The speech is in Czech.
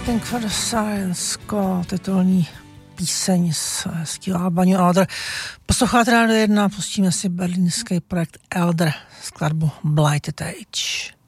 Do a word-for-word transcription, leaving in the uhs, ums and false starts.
Waiting for the Silence, titulní píseň z hezkého albamu Elder. Posloucháte Rádio jedna, pustíme si berlínský projekt Elder, skladbu Blighted Age.